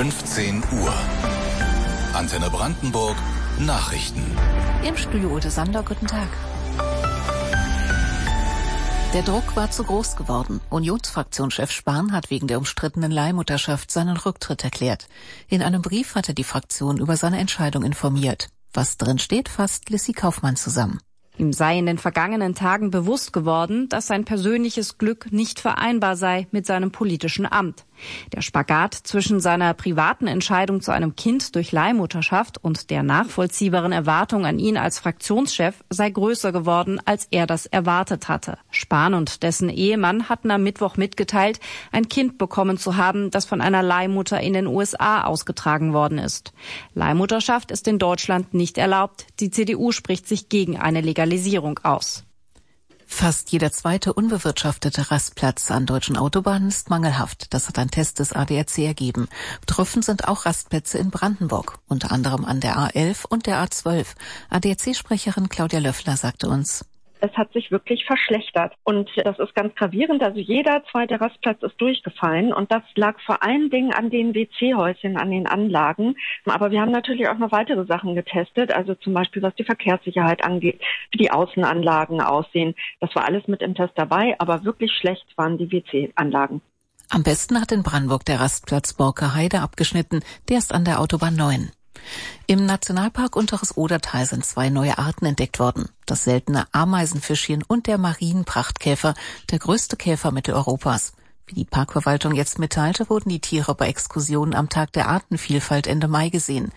15 Uhr. Antenne Brandenburg Nachrichten. Im Studio Ute Sander, guten Tag. Der Druck war zu groß geworden. Unionsfraktionschef Spahn hat wegen der umstrittenen Leihmutterschaft seinen Rücktritt erklärt. In einem Brief hatte die Fraktion über seine Entscheidung informiert. Was drin steht, fasst Lissy Kaufmann zusammen. Ihm sei in den vergangenen Tagen bewusst geworden, dass sein persönliches Glück nicht vereinbar sei mit seinem politischen Amt. Der Spagat zwischen seiner privaten Entscheidung zu einem Kind durch Leihmutterschaft und der nachvollziehbaren Erwartung an ihn als Fraktionschef sei größer geworden, als er das erwartet hatte. Spahn und dessen Ehemann hatten am Mittwoch mitgeteilt, ein Kind bekommen zu haben, das von einer Leihmutter in den USA ausgetragen worden ist. Leihmutterschaft ist in Deutschland nicht erlaubt. Die CDU spricht sich gegen eine Legalisierung aus. Fast jeder zweite unbewirtschaftete Rastplatz an deutschen Autobahnen ist mangelhaft. Das hat ein Test des ADAC ergeben. Betroffen sind auch Rastplätze in Brandenburg, unter anderem an der A11 und der A12. ADAC-Sprecherin Claudia Löffler sagte uns: Es hat sich wirklich verschlechtert und das ist ganz gravierend. Also jeder zweite Rastplatz ist durchgefallen und das lag vor allen Dingen an den WC-Häuschen, an den Anlagen. Aber wir haben natürlich auch noch weitere Sachen getestet, also zum Beispiel was die Verkehrssicherheit angeht, wie die Außenanlagen aussehen. Das war alles mit im Test dabei, aber wirklich schlecht waren die WC-Anlagen. Am besten hat in Brandenburg der Rastplatz Borker Heide abgeschnitten, der ist an der Autobahn 9. Im Nationalpark Unteres Odertal sind 2 neue Arten entdeckt worden. Das seltene Ameisenfischchen und der Marienprachtkäfer, der größte Käfer Mitteleuropas. Wie die Parkverwaltung jetzt mitteilte, wurden die Tiere bei Exkursionen am Tag der Artenvielfalt Ende Mai gesehen.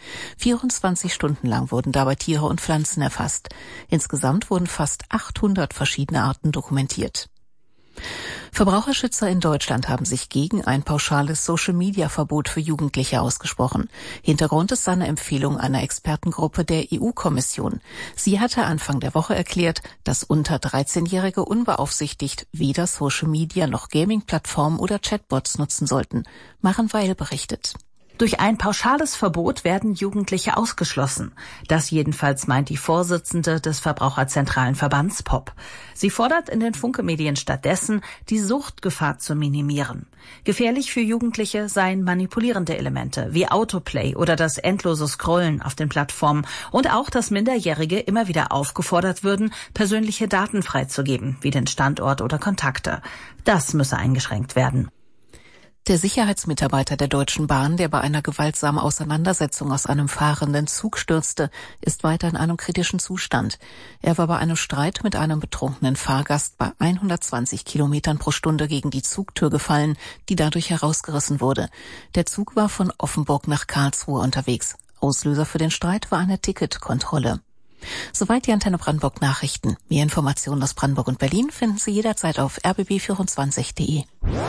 24 Stunden lang wurden dabei Tiere und Pflanzen erfasst. Insgesamt wurden fast 800 verschiedene Arten dokumentiert. Verbraucherschützer in Deutschland haben sich gegen ein pauschales Social-Media-Verbot für Jugendliche ausgesprochen. Hintergrund ist eine Empfehlung einer Expertengruppe der EU-Kommission. Sie hatte Anfang der Woche erklärt, dass unter 13-Jährige unbeaufsichtigt weder Social-Media noch Gaming-Plattformen oder Chatbots nutzen sollten. Maren Weil berichtet. Durch ein pauschales Verbot werden Jugendliche ausgeschlossen. Das jedenfalls meint die Vorsitzende des Verbraucherzentralen Verbands POP. Sie fordert in den Funke-Medien stattdessen, die Suchtgefahr zu minimieren. Gefährlich für Jugendliche seien manipulierende Elemente wie Autoplay oder das endlose Scrollen auf den Plattformen und auch, dass Minderjährige immer wieder aufgefordert würden, persönliche Daten freizugeben, wie den Standort oder Kontakte. Das müsse eingeschränkt werden. Der Sicherheitsmitarbeiter der Deutschen Bahn, der bei einer gewaltsamen Auseinandersetzung aus einem fahrenden Zug stürzte, ist weiter in einem kritischen Zustand. Er war bei einem Streit mit einem betrunkenen Fahrgast bei 120 Kilometern pro Stunde gegen die Zugtür gefallen, die dadurch herausgerissen wurde. Der Zug war von Offenburg nach Karlsruhe unterwegs. Auslöser für den Streit war eine Ticketkontrolle. Soweit die Antenne Brandenburg Nachrichten. Mehr Informationen aus Brandenburg und Berlin finden Sie jederzeit auf rbb24.de.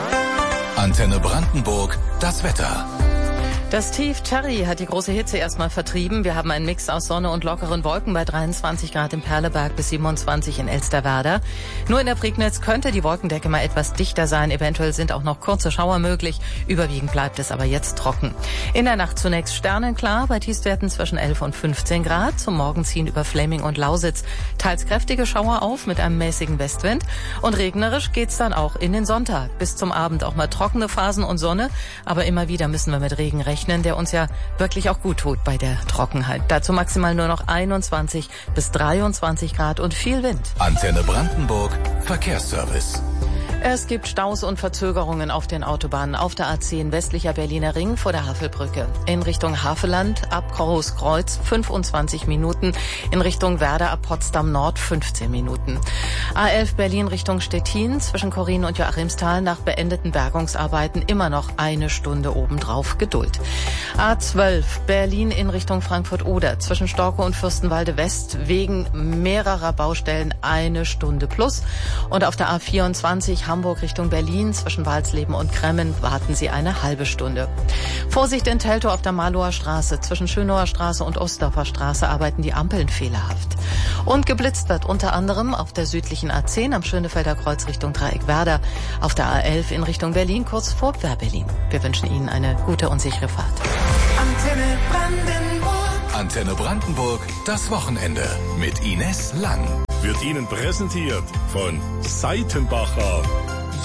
Antenne Brandenburg, das Wetter. Das Tief Terry hat die große Hitze erstmal vertrieben. Wir haben einen Mix aus Sonne und lockeren Wolken bei 23 Grad im Perleberg bis 27 in Elsterwerda. Nur in der Prignitz könnte die Wolkendecke mal etwas dichter sein. Eventuell sind auch noch kurze Schauer möglich. Überwiegend bleibt es aber jetzt trocken. In der Nacht zunächst sternenklar bei Tiefstwerten zwischen 11 und 15 Grad. Zum Morgen ziehen über Fläming und Lausitz teils kräftige Schauer auf mit einem mäßigen Westwind. Und regnerisch geht's dann auch in den Sonntag. Bis zum Abend auch mal trockene Phasen und Sonne. Aber immer wieder müssen wir mit Regen rechnen, der uns ja wirklich auch gut tut bei der Trockenheit. Dazu maximal nur noch 21 bis 23 Grad und viel Wind. Antenne Brandenburg, Verkehrsservice. Es gibt Staus und Verzögerungen auf den Autobahnen. Auf der A10 westlicher Berliner Ring vor der Havelbrücke. In Richtung Havelland ab Großkreuz 25 Minuten. In Richtung Werder ab Potsdam Nord 15 Minuten. A11 Berlin Richtung Stettin zwischen Korin und Joachimsthal nach beendeten Bergungsarbeiten immer noch 1 Stunde obendrauf Geduld. A12 Berlin in Richtung Frankfurt-Oder zwischen Storkow und Fürstenwalde West wegen mehrerer Baustellen 1 Stunde plus. Und auf der A24 Hamburg Richtung Berlin zwischen Walsleben und Kremmen warten Sie eine halbe Stunde. Vorsicht in Teltow auf der Marlower Straße. Zwischen Schönauer Straße und Ostdorfer Straße arbeiten die Ampeln fehlerhaft. Und geblitzt wird unter anderem auf der südlichen A10 am Schönefelder Kreuz Richtung Dreieckwerder, auf der A11 in Richtung Berlin kurz vor Berlin. Wir wünschen Ihnen eine gute und sichere Fahrt. Antenne Brandenburg. Antenne Brandenburg, das Wochenende mit Ines Lang. Wird Ihnen präsentiert von Seitenbacher. Jeder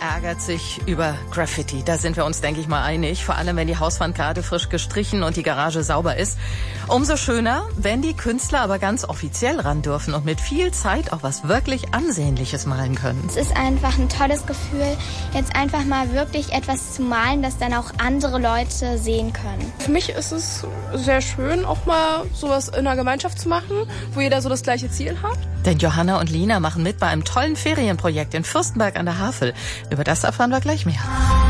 ärgert sich über Graffiti. Da sind wir uns, denke ich mal, einig. Vor allem, wenn die Hauswand gerade frisch gestrichen und die Garage sauber ist. Umso schöner, wenn die Künstler aber ganz offiziell ran dürfen und mit viel Zeit auch was wirklich Ansehnliches malen können. Es ist einfach ein tolles Gefühl, jetzt einfach mal wirklich etwas zu malen, das dann auch andere Leute sehen können. Für mich ist es sehr schön, auch mal sowas in einer Gemeinschaft zu machen, wo jeder so das gleiche Ziel hat. Denn Johanna und Lina machen mit bei einem tollen Ferienprojekt in Fürstenberg an der Havel. Über das erfahren wir gleich mehr.